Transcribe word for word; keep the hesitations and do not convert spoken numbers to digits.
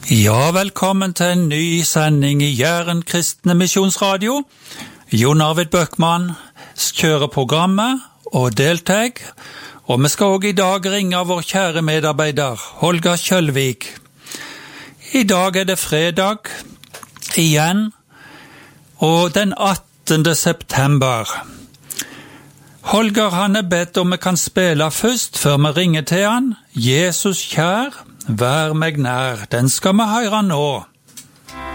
Ja, velkommen til en ny sending i Jæren Kristne Misjonsradio. Jon Arvid Bøckmann kjører programmet og deltar, og vi skal også i dag ringe vår kjære medarbeider, Holger Kjølvik. I dag er det fredag igjen, og den attende september. Holger han er bedt om vi kan spille først før vi ringer til han. Jesus kjær, vær meg nær, den skal vi høre nå.